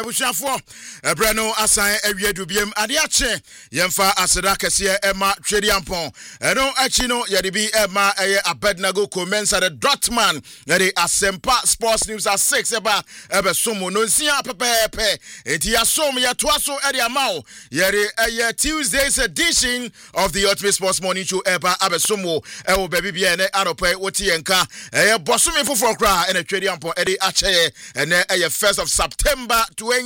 Bushafo, Breno Asan, Ewiedubium, Adiache, Yemfa Asada Kessia, Emma Trediampon, Eno Achino, Yadibi, Emma, Abednago, commence at the Dortmund, Yadi Asempa Sports News at 6, Eba Sumo, Nunsia Pepe, Etia Som, Yatuaso, Ediamao, Yadi Tuesday's edition of the Ultimate Sports Morning Show, Eba Abesumo, Ewo Baby Biene, Anope, Otienka, Bosumi Fufokra, and a Trediampon, Eddie Ache, and a 1st of September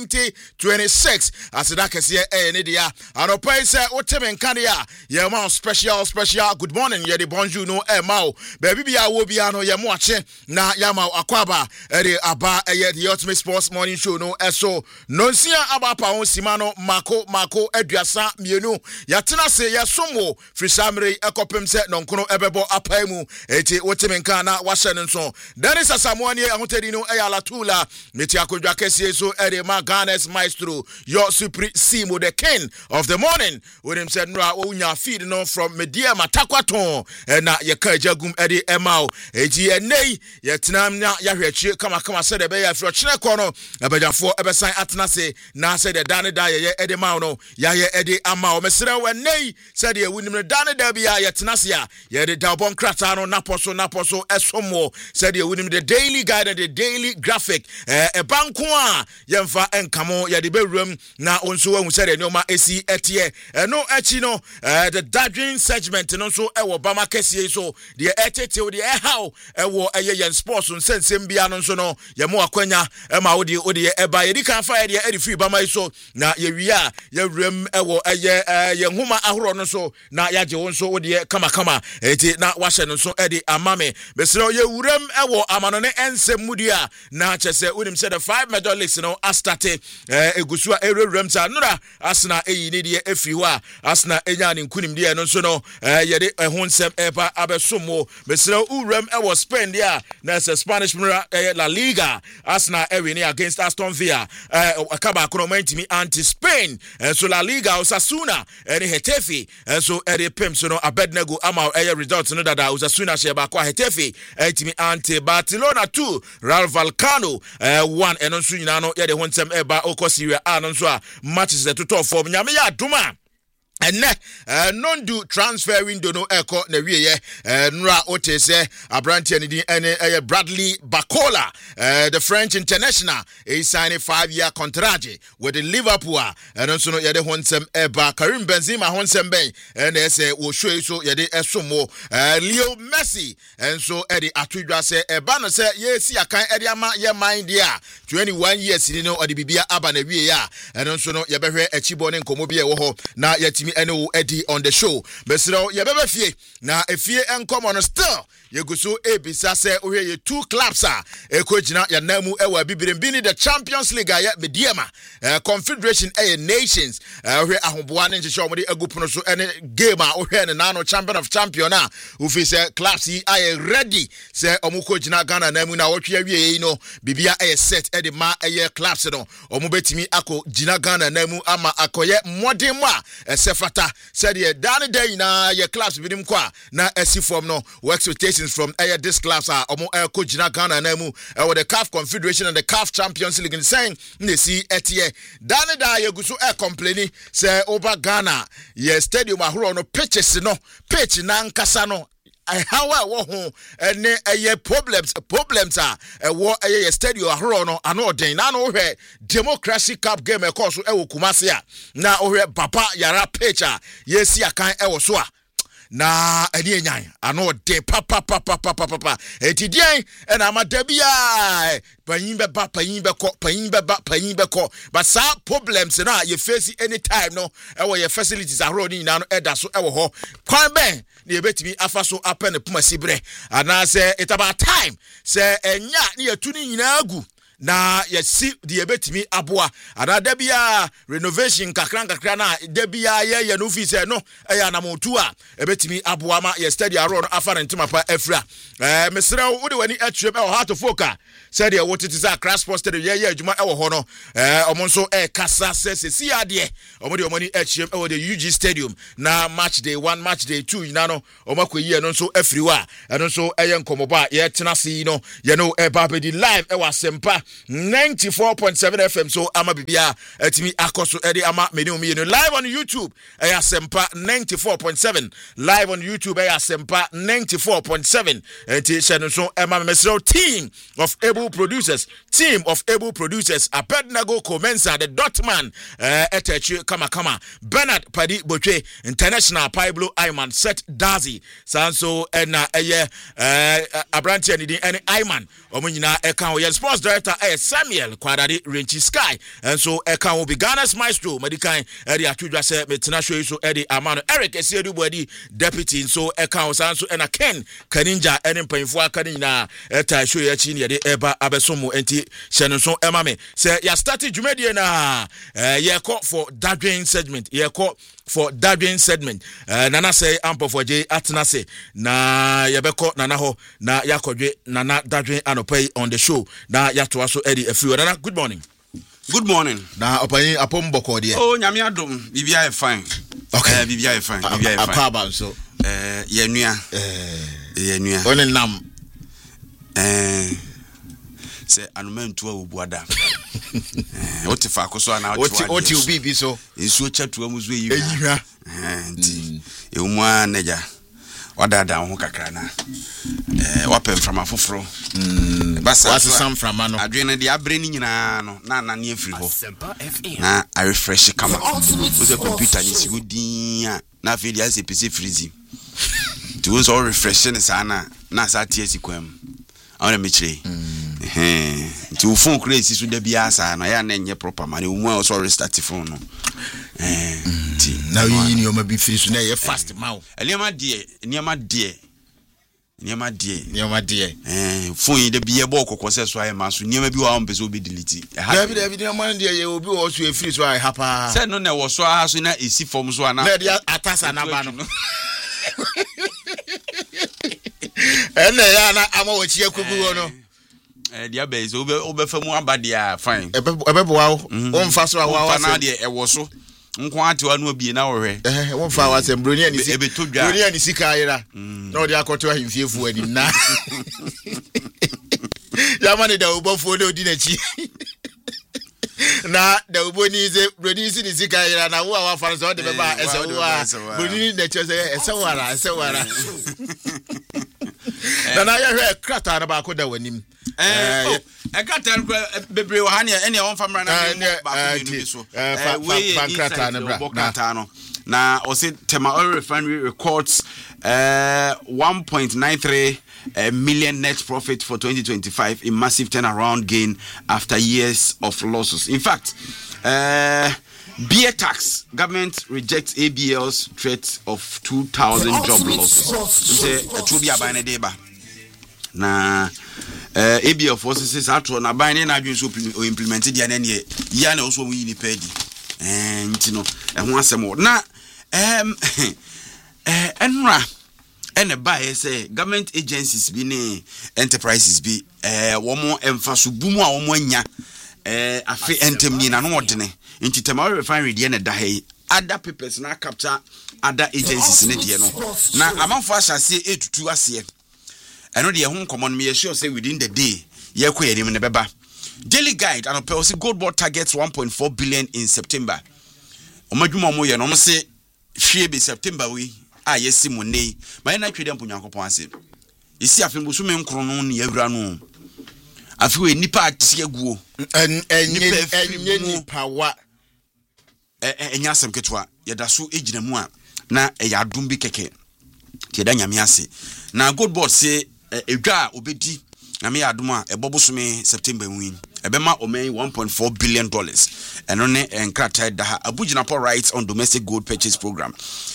2026 as the Dakasia Nidia Anopaisa Otemen Kandia Yamau special good morning Yedi Bonjour no Emau Baby Wobiano Yamuache na Yamau Akwaba Edi Aba the Ultimate Sports Morning Show no eso Nonsia Abapa on Simano Mako Eduasa Mienu Yatina se Yasomo Frisamre Ekopemse Nonkono Ebebo Apaimu Eti Otemen Kana Washenson That is a Samoani Ahotedino Eyala Tula Metiako Jakesi so Edi Ghana's maestro, your supreme, the king of the morning. With him said, "Nra unya feed no from Media Matakwaton and na Yakajagum Eddie Emau, Ag and Nay, Yetnam Yahachi, come said a bear for Chinekono, a better for Ebersign Atnase, na said the Dana Dia Eddie Mauno, Yaya Eddie Amau, Messero and Nay, said you wouldn't Dana Debia Yetnasia, Yedi Dalbon Kratano, Naposo, Esomo, said you wouldn't the daily guide and the daily graphic, a bankwa. Yemfa enkamo ya the bedroom na onso hu said no ma esi etie no achi no the dadrin segment no so ewo bama kese so the etete the how ewo yen sports nsensem bia no so no yemo akwanya ma odi eba yedi kan fa de edi free bama so na ye wia ye wrem ewo ye nhoma ahoro no so na yaje won so odi kama eti na wahye no so edi amame besro ye wrem ewo amano ne ensem mudia na chese unim said the 5 medalists no astate egusua erewremsa nura asna eyi ne de efriwa asna enya ne nkunim de no so no yede ehonsem eba abesomo mesra urem e was Spain dia na Spanish La Liga asna ewini against Aston Villa akaba kono ntimi anti Spain so La Liga Osasuna ene Hetafe so ere pem so no Abednego ama results no dada Osasuna sheba kwa Hetafe ntimi anti Barcelona 2 Rayo Vallecano 1 eno so nyina no yede honsem eba Serie A no so a matches the total form nyame ya duma ene non-do transfer window no eko na wieye nra otese abrantie ne din ene Bradley Bacola the French international is signing 5-year contract with the Liverpool and so no yede honsem eba Karim Benzema honsem ben ene say wo show so yede esomo Leo Messi and so ede atudwa say eba no say yesi akan ede ama ye mind dia 21 years ni no ode bibia aba na wieye a and so no ye behwe achibo ne nkomo bia wo ho na yetimi eno Eddie on the show besro ye bebe fie na efie enkomo no still ye go so ebisa se ohwe ye 2 clubs a ekogina ya namu ewa bibirembini the Champions League ya mediema Confederation Nations ohwe ahoboa ne nhyehyɛ omode agupuno so ene game a ohwe ne nano champion of champion a ofi se clubs yi are ready se omukogina Ghana namu na wotwe awie no bibia set ede ma clubs no omubetimi akọ gina Ghana namu ama akoye modern a sefata said ye dane day na ye clubs bidim kwa na esi form no expectations from this class are omo kogina Ghana na mu with the CAF Confederation and the CAF Champions League saying ne si etie dane da ye guso complaining say over Ghana ye stadium ahoro no pitches no pitch na nkasa no how wo ho ene problems wo stadium ahoro no ano den na no hwe Democracy Cup game e course wo Kumasi a na ohwe papa yara pitcher yesi akan e wo so a na eni enyan ano de papa etidien e na amadabia panyin beko but sa problems na you face anytime no e wo your facilities ahoro ni na no eda so e wo ho kwan ben na ebetimi afa so apen puma sibre ana say it about time say enya na yetu ni nyina agu na yesi the ebetimi aboa arada bia renovation kakran na de bia ye no fi say no eya na motu a ebetimi aboa ma ye study aro no afa ntima pa afra mesra wo de wani atwem e heart of foka said ye what it is a crash poster ye adwuma e wo ho no omo nso kasa se ade omo de omani atwem e wo the UG Stadium na match day 1 match day 2 yina no omo kwayi no nso afriwa eno nso eye nkomoba ye tena se no ye no e ba be di live e wa sempa 94.7 FM so ama bibia atimi akoso edi ama meni umi live on YouTube Asempa 94.7 live on YouTube Asempa 94.7 enti channel so ema mesro team of able producers Abednego Comensa the Dotman etechi kama Bernard Padi Boche International Pablo Ayman Set Dazi Sanso ena Abranti and Ayman omunyina eka wo sports director Samuel Kwadade Renchi Sky and so eka wo be Ghana's maestro medikan edi atudwa se metena show so edi amano Eric Esiedu Bodi deputy so eka wo sanso ena Ken Kaninja eni mpanfo aka nyina eta show ya chi ne de eba abesomo enti hyene so ema me se ya start dwumedie na ye call for Dadwen segment nana say ampo for J atena se na yebeko nana ho na yakodwe nana Dadwen anopai on the show na yato so edi afi nana good morning na opai apomboko de nyame adom bibia e fine okay bibia e fine akaba so yenua onen nam se anumentu obuada oti fa koso na oti obi so ensuo chatua muzo eyihwa nti ewumwa neja wadada ho kakra na wapem from afoforo basa what's some from ano adwene de abre ni nyina no na ne afiri ho na I refresh kama with computer ni sigudin na afi dia se pc freeze to was all refreshing sana na sa tie sikwam awon me kire nti wo phone crazy so da bia sa na ya na enye proper man wo mu so restart phone no nti na yi ni o ma bi free so na ye fast mawo niam die phone da bia bo kokose so ay ma so niam bi wa on pese obi delete David niam die ye obi wo so e free so ay hapa se no na wo so ha so na esi form so ana na dia atasa na ba no ene ya na ama wo chi akugu wo no dia be so obe fa mu abade a fine ebeboa wo onfa so awa na de ewo so nko atewa no obie na wo hwe wonfa wa sem broni ani sika ayira na odi akoto ahimfiefu ani na ya mane da obofo de odi na chi na da oboni ze broni si ni sika ayira na wo awa fa so de beba esewa broni de chose esewara na ya hwe krata na ba ko da wanim krata bebre wa hane ene on famra na ba ko ni so krata na bra na o se Tema Oil Refinery records 1.93 million net profit for 2025, a massive turnaround gain after years of losses. In fact, beer tax, government rejects ABL's threat of 2,000 job losses. Na ABL forces atro na ban na adwen so implemented dia na ne ya na so wi ni pedi ntino ho asemo na enra ene ba say government agencies bi ne enterprises bi wo mo emfaso bumu a wo mo anya afi entem ni na no odene nti Tema Oil Refinery de na da hai other papers na capture other agencies ne de no na amanfo asase etutu ase eno de ho common me sure say within the day ye ko yenim ne beba daily guide and Pulse Gold Board targets 1.4 billion in September omadwuma mo ye no mo se hwie be September we a yesi mo nei ma na twede mponyankopon ase isi afembo so me nkro no ne awura no afi we nipa atie guo enye nipa wa enya asem ketwa yeda so ejina mu a na ya adom bi keke tie da nyame ase na Gold Board se edwa obedi na me adom a ebobosome September win ebema omen $1.4 billion eno ne enkrata da Abujinapo rights on domestic gold purchase program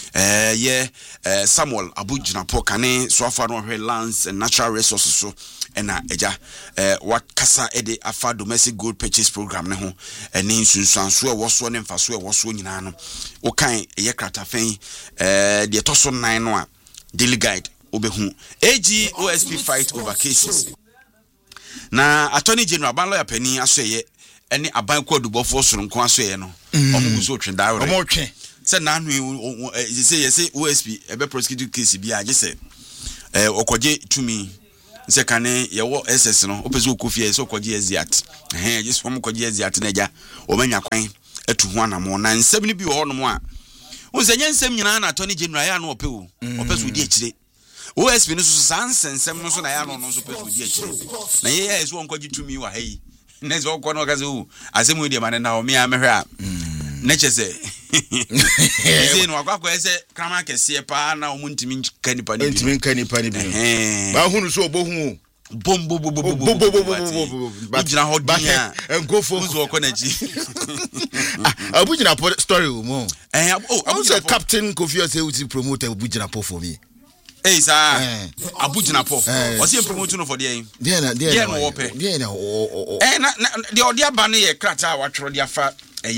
Samuel Abujinapo kane so afa no hwe lands and natural resources so ena eja what kasa ede afa domestic gold purchase program ne ho eni nsunsuanso e woso ne mfaso e woso nyina no wo kan ye krata fen de toso 9 no a daily guide obehu AGOSP fight over cases na attorney general ban lawyer pani asoye ene aban kwadubofo soronko asoye no omugu so twenda wore omotwe se na anu say OSP ebe prosecute case bi aje se okoje tumi se kane ye wo SS no opeso kofie so koje eziat just from koje eziat na ja o manya kwan atu ho anamo na nsem ni bi wo no mo a unse nyensem nyina na atoni general ya no opewo opeso di akire OSP no so sansensem no so na ya no so peso di akire na ye ya eso onkoji tumi wa hai na zo ko no kaze o asemu di ma na o me amehwa na chese ise no akwa ese krama kese pa na o muntimi kanipa ni ntimi kanipa ni bi ba hunu so obohu bom bujina hodia engofo uzo konaji abujina story mo abujina captain Kofi say we promote abujina for me sir abujina was he promote no for there na wo pe na the odia ba no ye krata watworo dia fa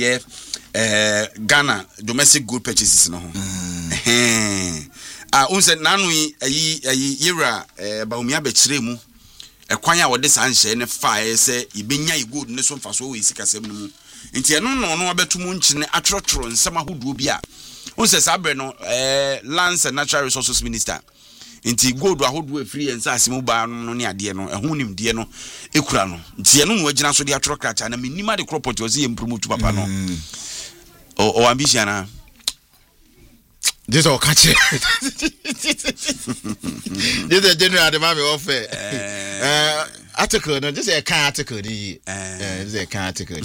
Ghana domestic good purchases no unse nanu yi yera baumia be kire mu ekwan ya wode sanhye ne fa se ibenya good ne so mfa so we sikasem no mu nti eno no abetumu nkyene atwotworo nsema hoduo bi a unse sabre no Lands and Natural Resources Minister nti gold ahoduo afiri ensa asemu ba no ne ade no ehu nim de no ekura no nti eno no agina so de atworo kracha na menima de crop ozi ye promote papa no o ambition na this all catch this is general the mommy offer article no this is a kind article this is a kind article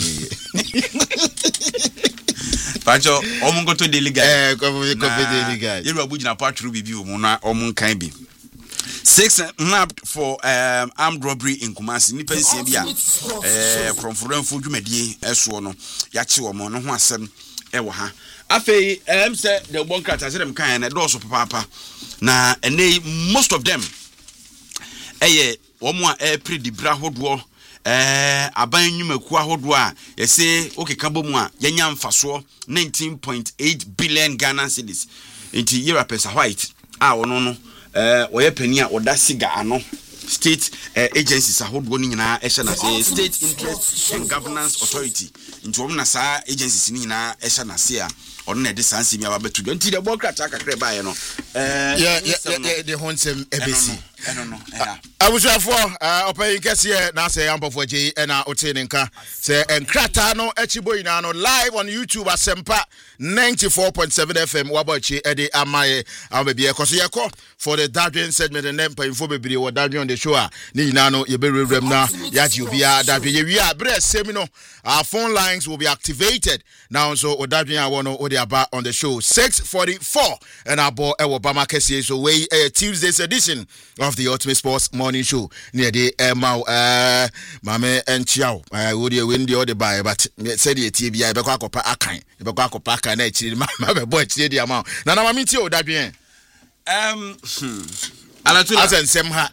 Pancho omungo to daily guy daily guy you abujina patru bibi omu na omun kan bi 6 nabbed for armed robbery in Kumasi ni pension bia from forenfo dwumadie eso no ya che wo mo no ho asem ewo ha afei say the bonkat as them kan na do so papa na ene most of them wo mo a predi bra hodo aban nyumaku ahodo a yese okeka bomu a yenya mfaso 19.8 billion Ghana cedis into Europe white wono no oye pani a oda siga ano state agencies ahodo ni nyina ehye na say state interest and governance authority into omna sa agencies ni nyina ehye na say a ono na de sansi mi ababetu nti de bokrata kakra bae no the honsem ebesi abusafo open kese na say ampofo je na otene nka say enkrata no achibo ina no live on YouTube Asempa 94.7 FM wabachi ede amaye ambebi ekoso yeko for the Dadwen segment and then info bebiri wo Dadwen on the show ni ina no ye berewrem na yaji obi a Dadwen ye wi a bre semi no our phone lines will be activated now so Dadwen awono odi aba on the show 6:44 and abo ewo bama kese so we Tuesday's edition of the Ultimate Sports Morning Show near the mame enchiao wodi windi odi buy but said the TBI be kwa akopa akan be kwa akopa akan na echiri ma be boy echiri di ama na mame ti o Dadwen alatula as ensem ha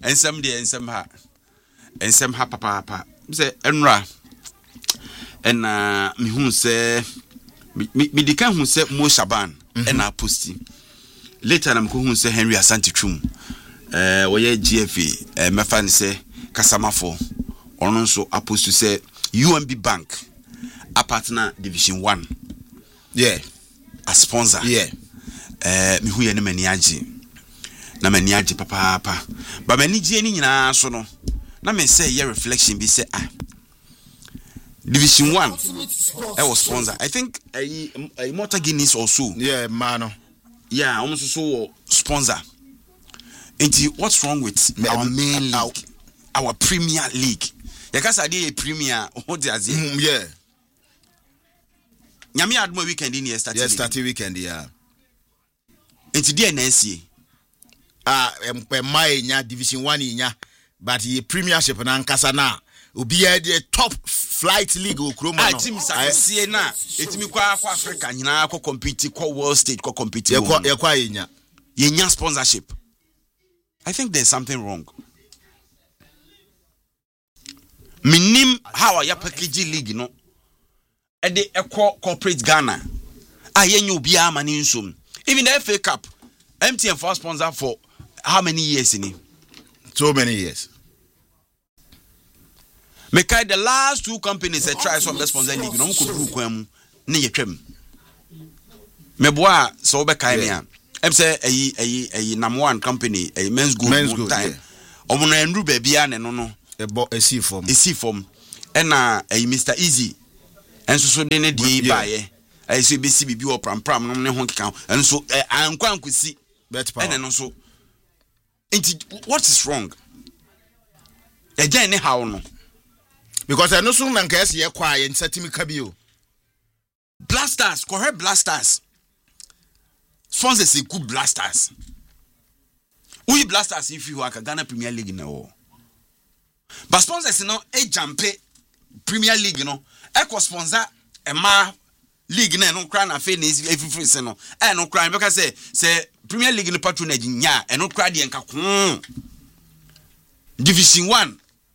ensem ha papa say enra na mi hu say mi dikan hu say Mo Shaban na posti later na mko hu say Henry Asante Twum woye GFA mefa ne say Kasamafo ono nso apostu say UMB Bank a partner division 1 a sponsor mi hu ye ne mani age papa ba mani gie ni nyina so no na me say ye reflection bi say division 1 was sponsor I think a Motor Guinness also mano almost so sponsor. And what's wrong with our main league, our Premier League? Because I did a Premier, what does it? Nyami had more weekend in yesterday. Starting weekend, And today, NSC. My Division 1 inya, but the Premiership and Ankasana will be the top flight league. I see na. It's me kwa Africa. Nyina ko compete, ko World State, ko compete. Yenya sponsorship. I think there's something wrong. Minim how ya package league no. E de corporate Ghana. Ayenyo bia mani nsum. Even the FA Cup, MTN for sponsor for how many years in it? So many years. Mekai the last two companies that try some sponsor league no ko du kwam ne yetwam. Meboa so be kai me am say a number one company a men's good time omo na enru ba bia ne no no ebo esi form ena Mr Easy enso so de ne die ba ye so besi bibi o pram no ne ho keka enso ankwa ankosi ena no so what is wrong again ne how no because eno so na nka ese ye kwa ye nsatimi ka bi o Blasters correct Blasters sponsors e good Blasters we Blasters if you are Ghana Premier League no but sponsors no e jampe Premier League no e ko sponsor e ma league na no kra na fe na every se no e no kra because say Premier League no patronage nya e no kra de nka Division 1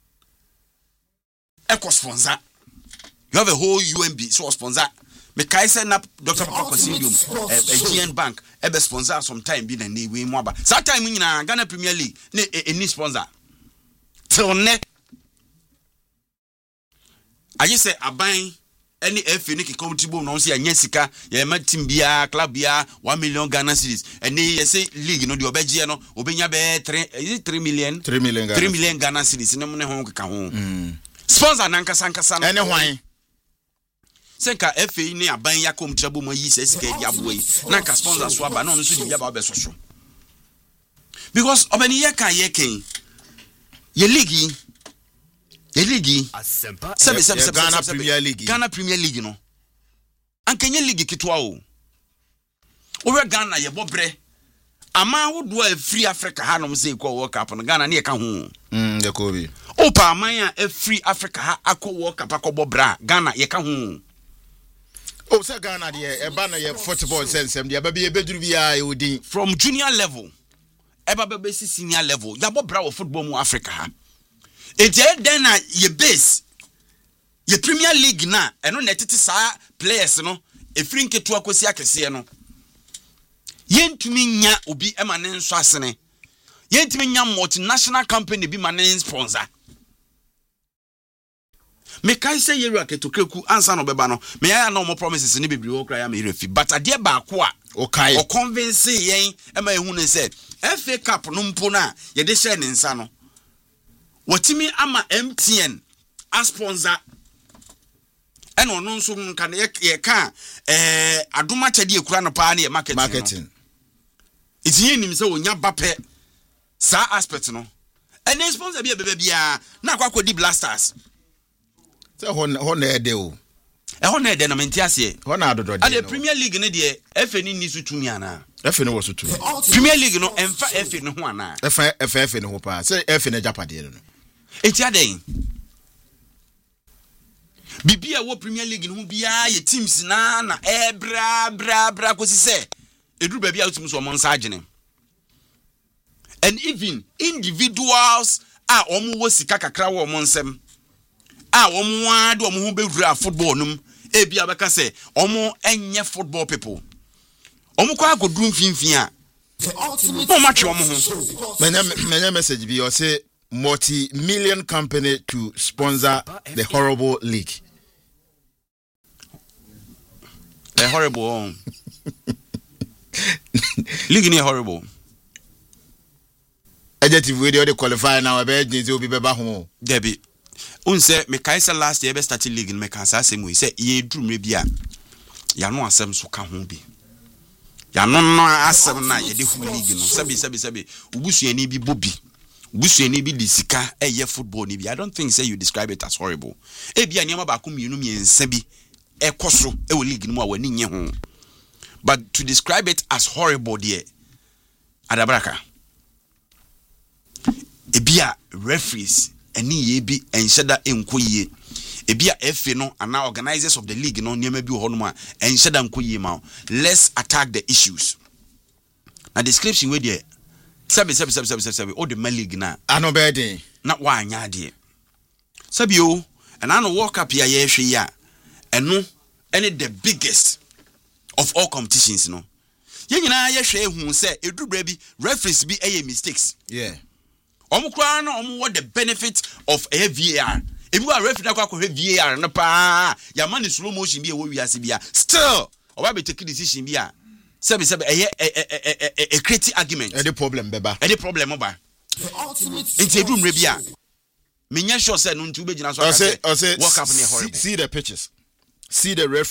e ko sponsor you have a whole UMB so sponsor me kai say na Dr. Papa Syndrome GN Bank e be sponsor sometime bi na we mu aba that time nyina Ghana Premier League na any sponsor till ne ayi say aban any FA ne ke comfortable no say anya sika ya ma team bia club bia 1 million Ghana cedis and you say league no de obegye no obenya be 3 million Ghana cedis ne mo ne ho ka ho sponsor nankasa no ene hwan senka FA ne aban ya comfortable mo yi say sika dia boy nanka sponsor so aba no so di bia ba be so because obani ye kan ye league Ghana Premier League no ankenye league kitwa o we Ghana ye bobre ama wodo a free Africa ha no say ko World Cup no Ghana ne ye ka ho de ko bi opa aman a free Africa ha akọ World Cup akọ bobra Ghana ye ka ho o say Ghana de e ba na ye football sensem de ba bi e beduru bi a e odin from junior level e ba be senior level ya bobra wo football mu Africa ha it's then ye base ye Premier League na eno netiti saa players no efiri nketu akosi akese no yentumi nya obi ema ne nso asene yentumi nya multinational company bi ma ne sponsor me kai say yeru aketokreku ansa no beba no me ya na mo promises ne bebiri wo kra ya me refi but ade ba ko a o kai o convince yen ema ehu ne say FA Cup no mpo na ye de share ne nsa no watimi ama MTN as sponsor eno no nso nka ye ka adoma chade ekura no pa na ye marketing itinye nim se wonya bape sa aspect no ene sponsor bia bia na akwa di Blasters se ho na ede o ho na ede na menti ase ho na adodo de Premier League ne de FA ni ni so tumi ana FA ne wo so tumi Premier League no emfa FA ne ho ana FA ne ho pa se FA ne japade no eti aden bibia wo Premier League no bia ye teams na bra ko si se eduru ba bia utum so mo nsa agene and even individuals omo wo sika kakra wo mo nsem omo ade omo ho bewura football num bia beka se omo enye football people omo kwa agoduru mfimfin a o match omo ho menya message bi o say multi-million company to sponsor the horrible league. The horrible league ni horrible. Adjective we dey qualify now be agency obi beba ho. Debi. Unse me kai say last year be start league me kan say asem we say ye drum me bia. Ya no asem so ka ho bi. Ya no asem na ye de hu league no. Sabi ubusuani bi bobi. Busuani bi di sika eye football ni bi. I don't think say you describe it as horrible. Bia niam ba ko mienu miensa bi ekoso e wo league no a wani nye ho. But to describe it as horrible there adabraka ebia referees eni ye bi enhyeda enkoyie ebia FA no ana organizers of the league no niam bi ho no a enhyeda enkoyie ma. Let's attack the issues. Na description we there sabi o de league na ano beden na wa anya de sabi o ana no World Cup ya ye hwe ya eno any the biggest of all competitions no ye nyina ye hwe hu se edubra bi referees bi mistakes omukra na what the benefit of a VAR ebi wa referee akwa VAR na pa ya man slow motion bi e wo wiase bia still oba be take decision bia sabi a creative argument any problem beba any problem oba Nti edu mre bia. Menya sure say no nti ubegyina so aka say. World Cup ne horrible. See the pitches. See the